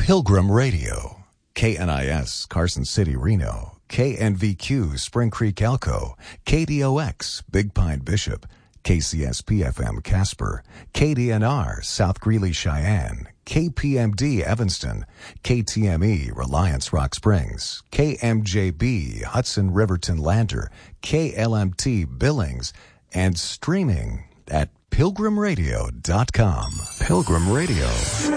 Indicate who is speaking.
Speaker 1: Pilgrim Radio, KNIS, Carson City, Reno, KNVQ, Spring Creek, Elko, KDOX, Big Pine, Bishop, KCSP-FM, Casper, KDNR, South Greeley, Cheyenne, KPMD, Evanston, KTME, Reliance, Rock Springs, KMJB, Hudson, Riverton, Lander, KLMT, Billings, and streaming at pilgrimradio.com. Pilgrim Radio.